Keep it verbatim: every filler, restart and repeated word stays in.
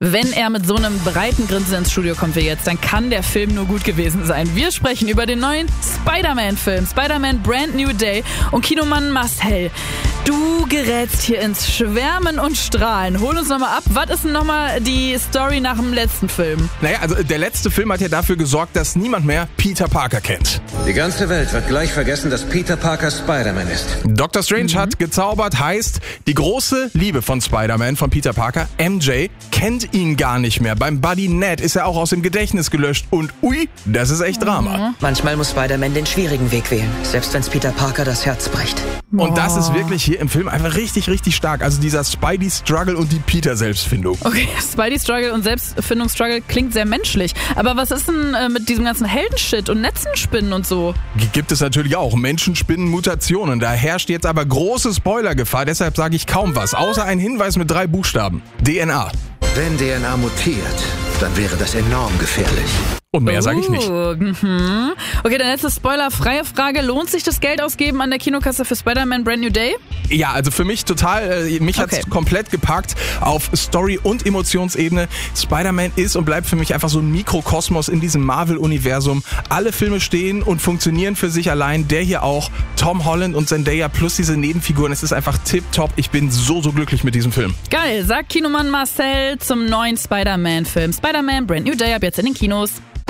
Wenn er mit so einem breiten Grinsen ins Studio kommt wie jetzt, dann kann der Film nur gut gewesen sein. Wir sprechen über den neuen Spider-Man-Film, Spider-Man Brand New Day. Und Kinomann Marcel, du gerätst hier ins Schwärmen und Strahlen. Hol uns nochmal ab. Was ist denn nochmal die Story nach dem letzten Film? Naja, also der letzte Film hat ja dafür gesorgt, dass niemand mehr Peter Parker kennt. Die ganze Welt wird gleich vergessen, dass Peter Parker Spider-Man ist. Doctor Strange mhm. hat gezaubert, heißt, die große Liebe von Spider-Man, von Peter Parker, M J, kennt ihn gar nicht mehr. Beim Buddy Ned ist er auch aus dem Gedächtnis gelöscht und ui, das ist echt Drama. Mhm. Manchmal muss Spider-Man den schwierigen Weg wählen, selbst wenn es Peter Parker das Herz bricht. Und das ist wirklich hier im Film einfach richtig, richtig stark. Also dieser Spidey-Struggle und die Peter-Selbstfindung. Okay, Spidey-Struggle und Selbstfindungsstruggle klingt sehr menschlich. Aber was ist denn äh, mit diesem ganzen Heldenshit und Netzenspinnen und so? Gibt es natürlich auch. Menschen, Spinnen, Mutationen. Da herrscht jetzt aber große Spoilergefahr. Deshalb sage ich kaum was. Außer ein Hinweis mit drei Buchstaben. D N A. Wenn D N A mutiert, dann wäre das enorm gefährlich. Und mehr sage ich nicht. Uh, mhm. Okay, dann letzte spoilerfreie Frage. Lohnt sich das Geld ausgeben an der Kinokasse für Spider-Man Brand New Day? Ja, also für mich total. Äh, mich Okay. hat's komplett gepackt auf Story- und Emotionsebene. Spider-Man ist und bleibt für mich einfach so ein Mikrokosmos in diesem Marvel-Universum. Alle Filme stehen und funktionieren für sich allein. Der hier auch. Tom Holland und Zendaya plus diese Nebenfiguren. Es ist einfach tipptopp. Ich bin so, so glücklich mit diesem Film. Geil, sagt Kinomann Marcel zum neuen Spider-Man-Film. Spider-Man Brand New Day ab jetzt in den Kinos.